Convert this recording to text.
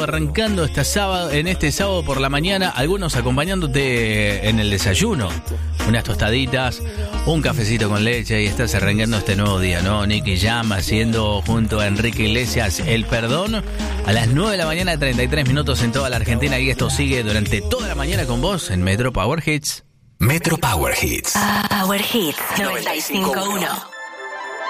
arrancando en este sábado por la mañana, algunos acompañándote en el desayuno, unas tostaditas, un cafecito con leche y estás arrancando este nuevo día, ¿no? Nicky Jam haciendo junto a Enrique Iglesias El Perdón a las 9 de la mañana, 33 minutos en toda la Argentina, y esto sigue durante toda la mañana con vos en Metro Power Hits. Metro Power Hits. Power Hits 95.1.